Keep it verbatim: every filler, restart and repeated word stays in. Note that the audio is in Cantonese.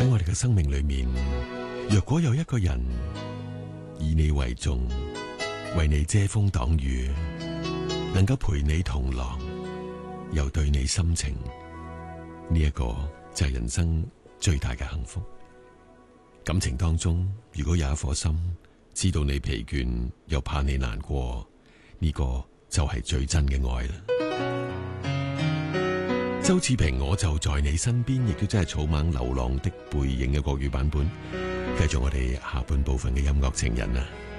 喺我哋嘅生命裏面，若果有一個人以你為重，為你遮風擋雨，能夠陪你同浪，又對你深情，呢一個就係人生最大嘅幸福。感情當中，如果有一顆心知道你疲倦，又怕你難過，呢個就係最真嘅愛啦。周志平我就在你身邊，亦都真係草蜢流浪的背影嘅國語版本。繼續我哋下半部分嘅音樂情人啊！